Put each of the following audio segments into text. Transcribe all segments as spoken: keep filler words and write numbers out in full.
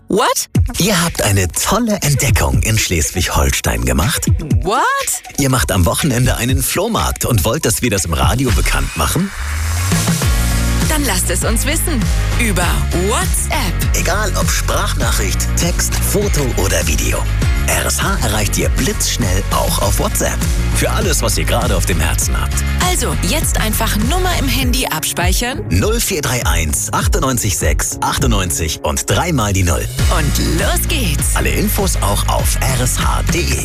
What? Ihr habt eine tolle Entdeckung in Schleswig-Holstein gemacht. What? Ihr macht am Wochenende einen Flohmarkt und wollt, dass wir das im Radio bekannt machen? Dann lasst es uns wissen. Über WhatsApp. Egal ob Sprachnachricht, Text, Foto oder Video. R S H erreicht ihr blitzschnell auch auf WhatsApp. Für alles, was ihr gerade auf dem Herzen habt. Also, jetzt einfach Nummer im Handy abspeichern. null vier drei eins achtundneunzig sechs achtundneunzig und dreimal die Null. Und los geht's. Alle Infos auch auf r s h punkt d e.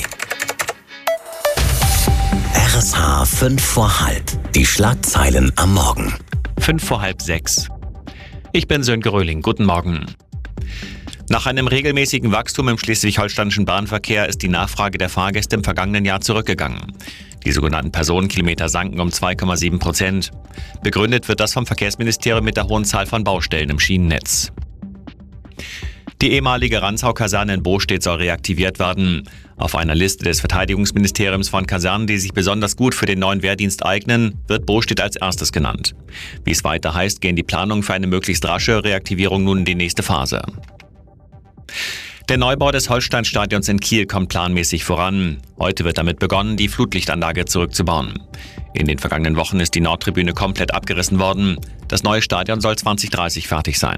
R S H fünf vor halb. Die Schlagzeilen am Morgen. Fünf vor halb sechs. Ich bin Sönke Röhling. Guten Morgen. Nach einem regelmäßigen Wachstum im schleswig-holsteinischen Bahnverkehr ist die Nachfrage der Fahrgäste im vergangenen Jahr zurückgegangen. Die sogenannten Personenkilometer sanken um zwei Komma sieben Prozent. Begründet wird das vom Verkehrsministerium mit der hohen Zahl von Baustellen im Schienennetz. Die ehemalige Rantzau-Kaserne in Bostedt soll reaktiviert werden. Auf einer Liste des Verteidigungsministeriums von Kasernen, die sich besonders gut für den neuen Wehrdienst eignen, wird Bostedt als erstes genannt. Wie es weiter heißt, gehen die Planungen für eine möglichst rasche Reaktivierung nun in die nächste Phase. Der Neubau des Holsteinstadions in Kiel kommt planmäßig voran. Heute wird damit begonnen, die Flutlichtanlage zurückzubauen. In den vergangenen Wochen ist die Nordtribüne komplett abgerissen worden. Das neue Stadion soll zwanzig dreißig fertig sein.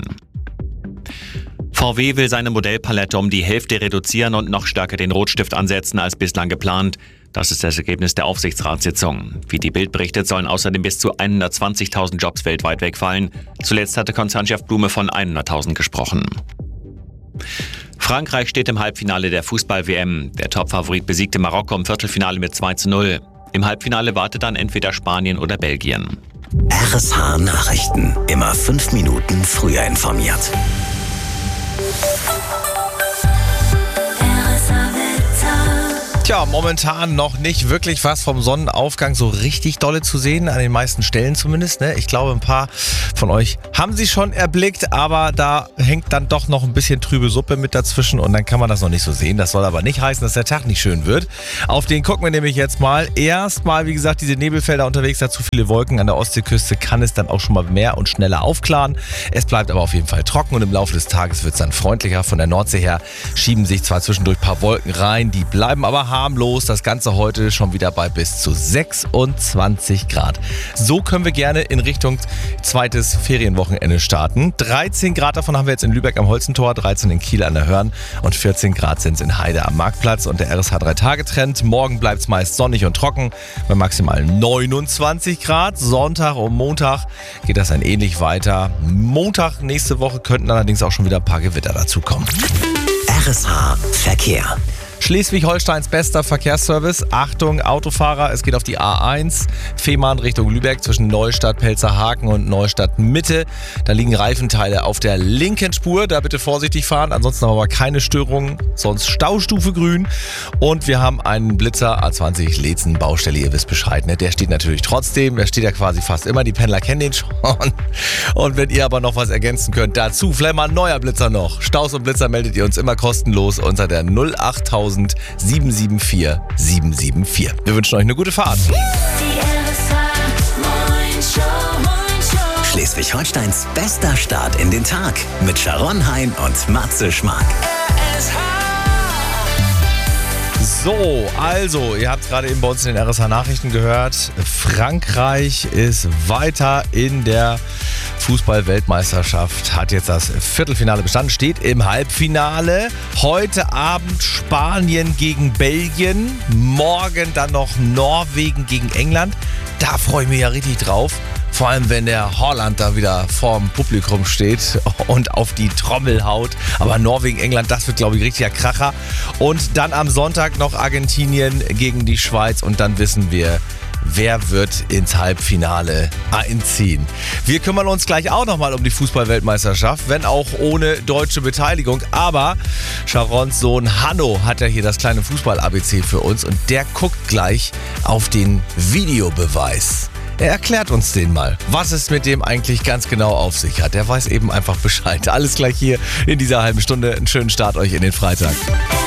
V W will seine Modellpalette um die Hälfte reduzieren und noch stärker den Rotstift ansetzen als bislang geplant. Das ist das Ergebnis der Aufsichtsratssitzung. Wie die Bild berichtet, sollen außerdem bis zu hundertzwanzigtausend Jobs weltweit wegfallen. Zuletzt hatte Konzernchef Blume von hunderttausend gesprochen. Frankreich steht im Halbfinale der Fußball-W M. Der Topfavorit besiegte Marokko im Viertelfinale mit zwei zu null. Im Halbfinale wartet dann entweder Spanien oder Belgien. R S H Nachrichten. Immer fünf Minuten früher informiert. Tja, momentan noch nicht wirklich was vom Sonnenaufgang so richtig dolle zu sehen, an den meisten Stellen zumindest. Ne? Ich glaube, ein paar von euch haben sie schon erblickt, aber da hängt dann doch noch ein bisschen trübe Suppe mit dazwischen und dann kann man das noch nicht so sehen. Das soll aber nicht heißen, dass der Tag nicht schön wird. Auf den gucken wir nämlich jetzt mal. Erstmal, wie gesagt, diese Nebelfelder unterwegs, da zu viele Wolken an der Ostseeküste, kann es dann auch schon mal mehr und schneller aufklaren. Es bleibt aber auf jeden Fall trocken und im Laufe des Tages wird es dann freundlicher. Von der Nordsee her schieben sich zwar zwischendurch ein paar Wolken rein, die bleiben aber harmlos. Das Ganze heute schon wieder bei bis zu sechsundzwanzig Grad. So können wir gerne in Richtung zweites Ferienwochenende starten. dreizehn Grad davon haben wir jetzt in Lübeck am Holzentor, dreizehn in Kiel an der Hörn und vierzehn Grad sind es in Heide am Marktplatz. Und der R S H drei Tage Trend. Morgen bleibt es meist sonnig und trocken bei maximal neunundzwanzig Grad. Sonntag und Montag geht das dann ähnlich weiter. Montag nächste Woche könnten allerdings auch schon wieder ein paar Gewitter dazukommen. R S H Verkehr. Schleswig-Holsteins bester Verkehrsservice. Achtung, Autofahrer, es geht auf die A eins. Fehmarn Richtung Lübeck zwischen Neustadt, Pelzerhaken und Neustadt Mitte. Da liegen Reifenteile auf der linken Spur. Da bitte vorsichtig fahren, ansonsten aber keine Störungen. Sonst Staustufe grün. Und wir haben einen Blitzer A zwanzig Leetzen Baustelle. Ihr wisst Bescheid, ne? Der steht natürlich trotzdem. Der steht ja quasi fast immer. Die Pendler kennen den schon. Und wenn ihr aber noch was ergänzen könnt, dazu vielleicht mal ein neuer Blitzer noch. Staus und Blitzer meldet ihr uns immer kostenlos unter der null acht sieben sieben vier sieben sieben vier. Wir wünschen euch eine gute Fahrt. Schleswig-Holsteins bester Start in den Tag mit Sharon Hein und Matze Schmark. So, also, ihr habt gerade eben bei uns in den R S H-Nachrichten gehört, Frankreich ist weiter in der Fußball-Weltmeisterschaft, hat jetzt das Viertelfinale bestanden, steht im Halbfinale. Heute Abend Spanien gegen Belgien, morgen dann noch Norwegen gegen England. Da freue ich mich ja richtig drauf. Vor allem, wenn der Haaland da wieder vorm Publikum steht und auf die Trommel haut. Aber Norwegen, England, das wird, glaube ich, richtiger Kracher. Und dann am Sonntag noch Argentinien gegen die Schweiz. Und dann wissen wir, wer wird ins Halbfinale einziehen. Wir kümmern uns gleich auch nochmal um die Fußball-Weltmeisterschaft, wenn auch ohne deutsche Beteiligung. Aber Sharons Sohn Hanno hat ja hier das kleine Fußball-A B C für uns. Und der guckt gleich auf den Videobeweis. Er erklärt uns den mal, was es mit dem eigentlich ganz genau auf sich hat. Der weiß eben einfach Bescheid. Alles gleich hier in dieser halben Stunde. Einen schönen Start euch in den Freitag.